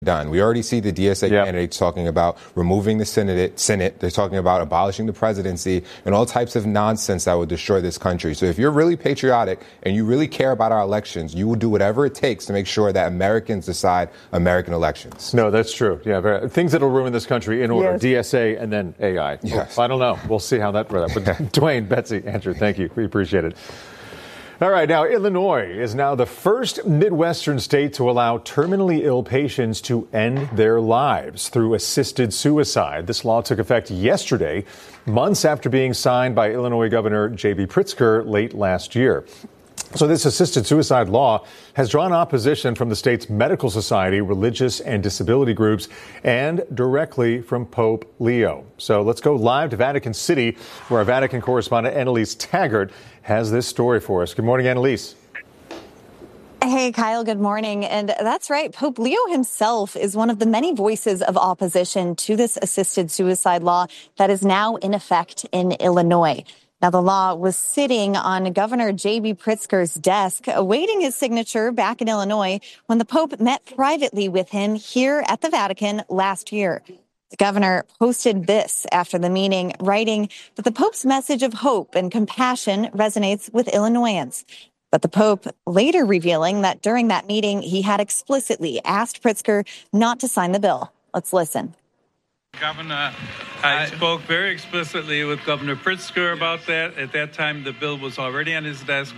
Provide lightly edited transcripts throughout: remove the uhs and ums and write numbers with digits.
done. We already see the DSA candidates talking about removing the Senate. They're talking about abolishing the presidency and all types of nonsense that would destroy this country. So if you're really patriotic and you really care about our elections, you will do whatever it takes to make sure that Americans decide American elections. No, that's true. Yeah, things that will ruin this country in order. Yes. DSA and then AI. Yes. Well, I don't know. We'll see how that works out. But Dwayne, Betsy, Andrew, thank you. We appreciate it. All right, now Illinois is now the first Midwestern state to allow terminally ill patients to end their lives through assisted suicide. This law took effect yesterday, months after being signed by Illinois Governor J.B. Pritzker late last year. So this assisted suicide law has drawn opposition from the state's medical society, religious and disability groups, and directly from Pope Leo. So let's go live to Vatican City, where our Vatican correspondent Annalise Taggart has this story for us. Good morning, Annalise. Hey, Kyle, good morning. And that's right. Pope Leo himself is one of the many voices of opposition to this assisted suicide law that is now in effect in Illinois. Now, the law was sitting on Governor J.B. Pritzker's desk, awaiting his signature back in Illinois when the Pope met privately with him here at the Vatican last year. The governor posted this after the meeting, writing that the Pope's message of hope and compassion resonates with Illinoisans. But the Pope later revealing that during that meeting, he had explicitly asked Pritzker not to sign the bill. Let's listen. Governor, I spoke very explicitly with Governor Pritzker about that. At that time, the bill was already on his desk.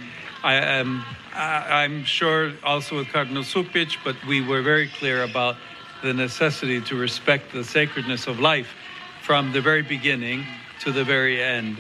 I'm sure also with Cardinal Cupich, but we were very clear about the necessity to respect the sacredness of life from the very beginning to the very end.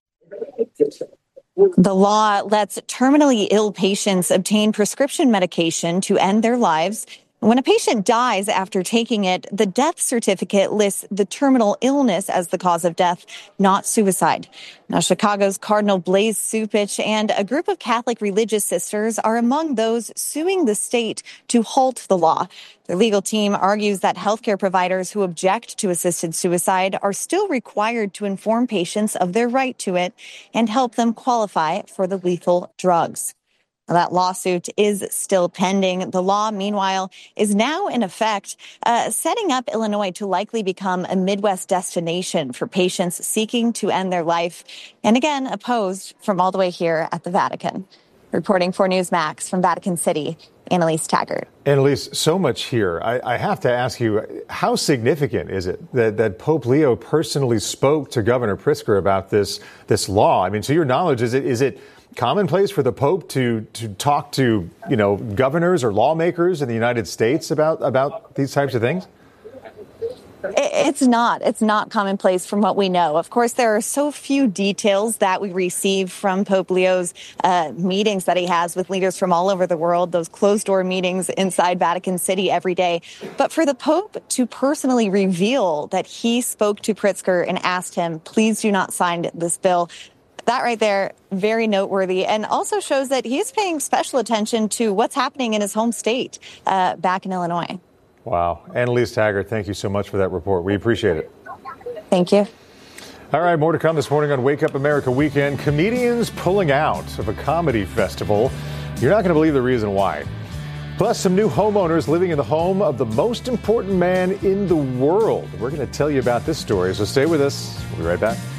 The law lets terminally ill patients obtain prescription medication to end their lives. When a patient dies after taking it, the death certificate lists the terminal illness as the cause of death, not suicide. Now, Chicago's Cardinal Blaise Cupich and a group of Catholic religious sisters are among those suing the state to halt the law. Their legal team argues that healthcare providers who object to assisted suicide are still required to inform patients of their right to it and help them qualify for the lethal drugs. That lawsuit is still pending. The law, meanwhile, is now in effect, setting up Illinois to likely become a Midwest destination for patients seeking to end their life. And again, opposed from all the way here at the Vatican. Reporting for Newsmax from Vatican City, Annalise Taggart. Annalise, so much here. I have to ask you, how significant is it that Pope Leo personally spoke to Governor Pritzker about this law? I mean, to your knowledge, is it commonplace for the Pope to talk to, governors or lawmakers in the United States about these types of things? It's not commonplace from what we know. Of course, there are so few details that we receive from Pope Leo's meetings that he has with leaders from all over the world, those closed-door meetings inside Vatican City every day. But for the Pope to personally reveal that he spoke to Pritzker and asked him, please do not sign this bill, that right there, very noteworthy, and also shows that he's paying special attention to what's happening in his home state back in Illinois. Wow. Annalise Taggart, thank you so much for that report. We appreciate it. Thank you. All right, more to come this morning on Wake Up America Weekend. Comedians pulling out of a comedy festival. You're not going to believe the reason why. Plus, some new homeowners living in the home of the most important man in the world. We're going to tell you about this story, so stay with us. We'll be right back.